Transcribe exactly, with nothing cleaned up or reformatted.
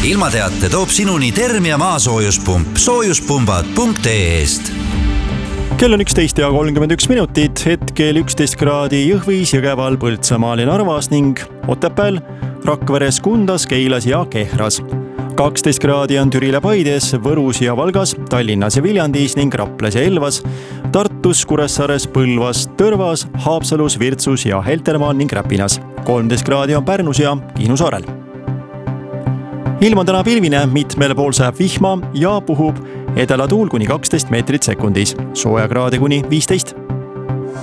ilmateate toob sinuni Termia maasoojuspump soojuspumbad punkt ee-st. Kell on üksteist ja kolmkümmend üks minutit, hetkel üksteist kraadi Jõhvis, Jõgeval, Põltsamaal ja Narvas ning Otepääl, Rakveres, Kundas, Keilas ja Kehras. kaksteist kraadi on Türil ja Paides, Võrus ja Valgas, Tallinnas ja Viljandis ning Raplas ja Elvas, Tartus, Kuressaares, Põlvas, Tõrvas, Haapsalus, Virtsus ja Heltermaal ning Räpinas. kolmteist kraadi on Pärnus ja Kihnu saarel. Ilm on täna pilvine, mitmel pool sajab vihma ja puhub edela tuul kuni kaksteist meetrit sekundis, sooja kraade kuni viisteist.